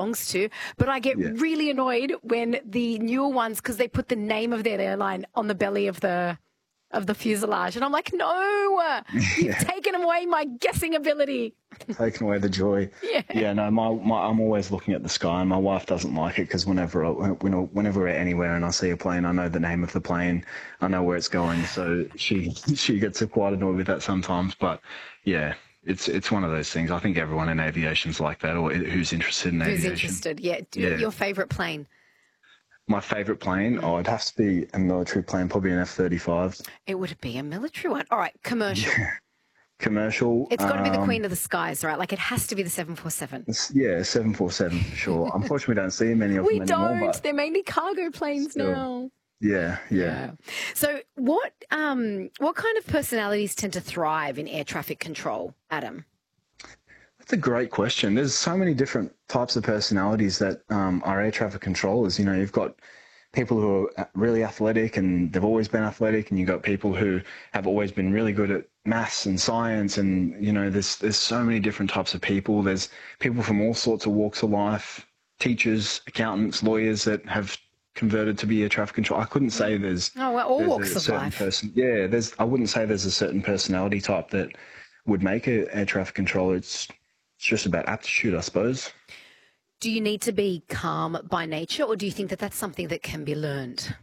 belongs to. But I get really annoyed when the newer ones, because they put the name of their airline on the belly of the fuselage. And I'm like, no, you've taken away my guessing ability. Taken away the joy. Yeah, no, I'm always looking at the sky, and my wife doesn't like it because whenever we're anywhere and I see a plane, I know the name of the plane, I know where it's going. So she gets quite annoyed with that sometimes. But yeah, it's one of those things. I think everyone in aviation's like that, or who's interested in aviation. Who's interested, yeah. Your favourite plane? My favourite plane? Oh, it'd have to be a military plane, probably an F-35. It would be a military one. All right, commercial. Commercial. It's got to be the queen of the skies, right? Like, it has to be the 747. Yeah, 747 for sure. Unfortunately, we don't see many of them anymore. We don't. They're mainly cargo planes now. Yeah. So what kind of personalities tend to thrive in air traffic control, Adam? That's a great question. There's so many different types of personalities that are air traffic controllers. You know, you've got people who are really athletic and they've always been athletic, and you've got people who have always been really good at maths and science, and, you know, there's so many different types of people. There's people from all sorts of walks of life, teachers, accountants, lawyers that have converted to be air traffic control. I couldn't say there's all walks of life. I wouldn't say there's a certain personality type that would make an air traffic controller. It's just about aptitude, I suppose. Do you need to be calm by nature, or do you think that that's something that can be learned?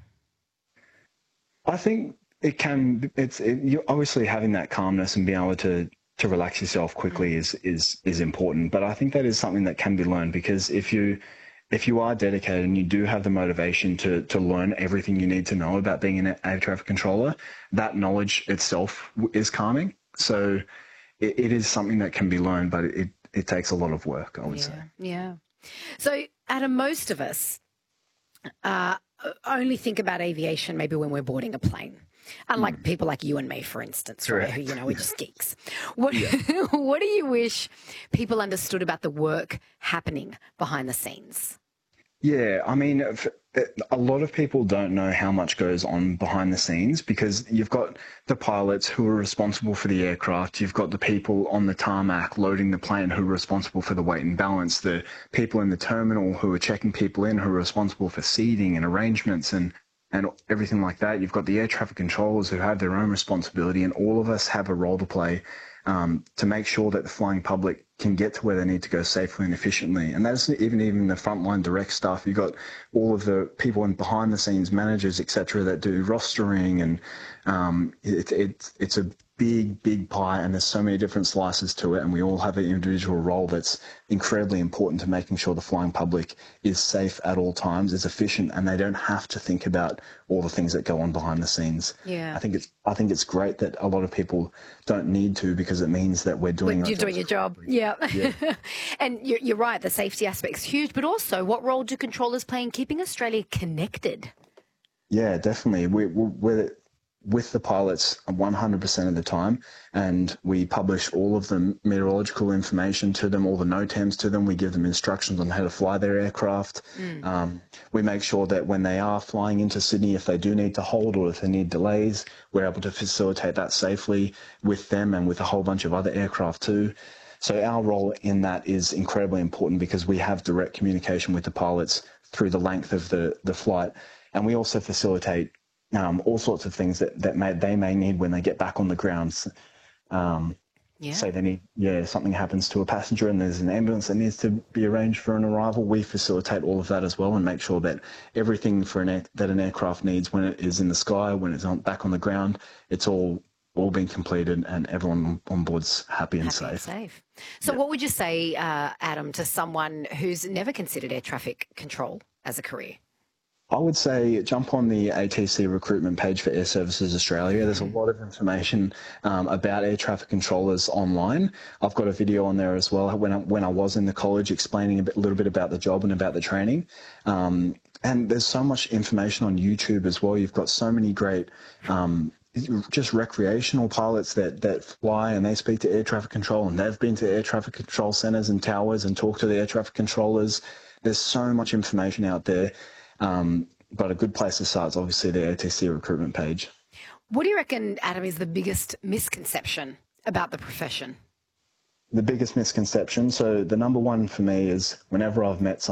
I think it can. You're obviously having that calmness and being able to relax yourself quickly is important. But I think that is something that can be learned, because if you are dedicated and you do have the motivation to learn everything you need to know about being an air traffic controller, that knowledge itself is calming. So it is something that can be learned, but it takes a lot of work, I would say. Yeah. So, Adam, most of us only think about aviation maybe when we're boarding a plane. Unlike people like you and me, for instance, right, who, you know, we're just geeks. What do you wish people understood about the work happening behind the scenes? Yeah, I mean, a lot of people don't know how much goes on behind the scenes, because you've got the pilots who are responsible for the aircraft, you've got the people on the tarmac loading the plane who are responsible for the weight and balance, the people in the terminal who are checking people in who are responsible for seating and arrangements and everything like that. You've got the air traffic controllers who have their own responsibility, and all of us have a role to play to make sure that the flying public can get to where they need to go safely and efficiently. And that's even the frontline direct stuff. You've got all of the people in behind the scenes, managers, etc., that do rostering, and it's a big pie, and there's so many different slices to it, and we all have an individual role that's incredibly important to making sure the flying public is safe at all times, is efficient, and they don't have to think about all the things that go on behind the scenes. Yeah. I think it's great that a lot of people don't need to, because it means that we're doing You're doing your job. Yeah. And you're right, the safety aspect's huge, but also what role do controllers play in keeping Australia connected? Yeah, definitely. We're with the pilots 100% of the time, and we publish all of the meteorological information to them, all the NOTAMs to them. We give them instructions on how to fly their aircraft. We make sure that when they are flying into Sydney, if they do need to hold or if they need delays, we're able to facilitate that safely with them and with a whole bunch of other aircraft too. So our role in that is incredibly important, because we have direct communication with the pilots through the length of the flight, and we also facilitate all sorts of things that they may need when they get back on the ground. Say they need, something happens to a passenger and there's an ambulance that needs to be arranged for an arrival. We facilitate all of that as well, and make sure that everything that an aircraft needs when it is in the sky, when it's back on the ground, it's all been completed and everyone on board's happy and safe. So what would you say, Adam, to someone who's never considered air traffic control as a career? I would say jump on the ATC recruitment page for Air Services Australia. There's a lot of information about air traffic controllers online. I've got a video on there as well when I was in the college, explaining a little bit about the job and about the training. And there's so much information on YouTube as well. You've got so many great just recreational pilots that fly, and they speak to air traffic control, and they've been to air traffic control centres and towers and talked to the air traffic controllers. There's so much information out there. But a good place to start is obviously the ATC recruitment page. What do you reckon, Adam, is the biggest misconception about the profession? The biggest misconception? So the number one for me is, whenever I've met someone